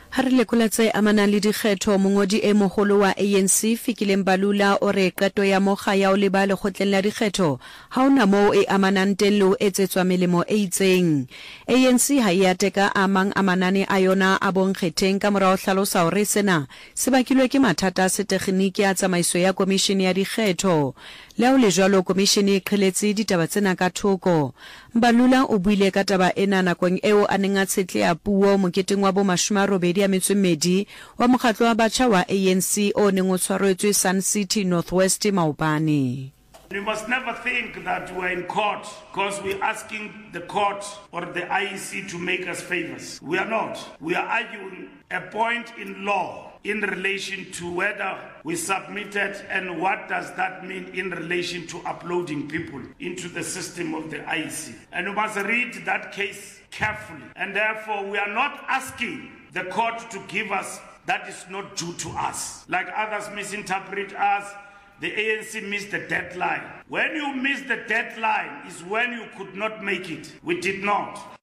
Ha re lekola tse amanang le dikgetho mongodi e moholo wa ANC Fikile Mbalula o re qeto ya mokga ya o leba lekgotleng la dikgetho ha ona moo e amanang teng le ho etsetswa melemo e itseng. ANC ha e ateka amang amanane a yona a bonkgetheng ka morao hlalosa hore sena se bakilwe ke mathata a setekgeniki a tsamaiso ya komishene ya dikgetho. Le le jwalo komishene e qheletse ditaba tsena ka thoko. Mbalula o buile ka taba ena nakong eo a neng a tshetlea puo moketeng wa bo 82 wa mokgatlo wa batjha wa ANC o neng o tshwaretswe Sun City Northwest Maopane. We must never think that we're in court because we're asking the court or the IEC to make us favors. We are not. We are arguing a point in law in relation to whether we submitted and what does that mean in relation to uploading people into the system of the IEC. And we must read that case carefully. And therefore, we are not asking the court to give us that is not due to us. Like others misinterpret us, the ANC missed the deadline. When you miss the deadline is when you could not make it. We did not.